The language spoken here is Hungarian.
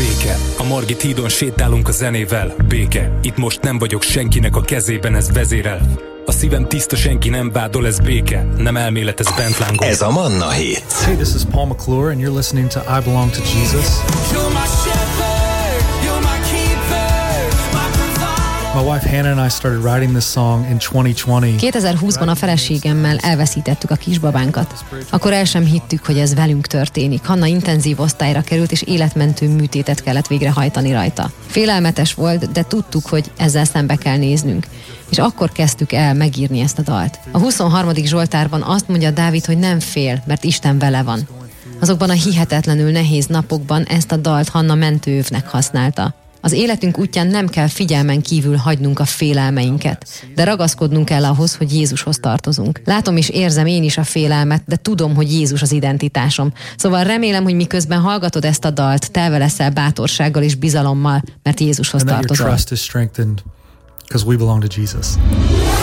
béke. A Margit hídon sétálunk a zenével. Béke, itt most nem vagyok senkinek a kezében, ez vezérel. A szívem tiszta, senki nem vádol, ez béke. Nem elmélet, ez bent lángol. Ez a Manna Hit. Hey, this is Paul McClure and you're listening to I Belong to Jesus. My wife Hannah and I started writing this song in 2020. 2020-ban a feleségemmel elveszítettük a kisbabánkat. Akkor el sem hittük, hogy ez velünk történik. Hanna intenzív osztályra került, és életmentő műtétet kellett végrehajtani rajta. Félelmetes volt, de tudtuk, hogy ezzel szembe kell néznünk. És akkor kezdtük el megírni ezt a dalt. A 23. Zsoltárban azt mondja Dávid, hogy nem fél, mert Isten vele van. Azokban a hihetetlenül nehéz napokban ezt a dalt Hanna mentőövnek használta. Az életünk útján nem kell figyelmen kívül hagynunk a félelmeinket, de ragaszkodnunk kell ahhoz, hogy Jézushoz tartozunk. Látom és érzem én is a félelmet, de tudom, hogy Jézus az identitásom. Szóval remélem, hogy miközben hallgatod ezt a dalt, telve leszel bátorsággal és bizalommal, mert Jézushoz tartozol. Because we belong to Jesus.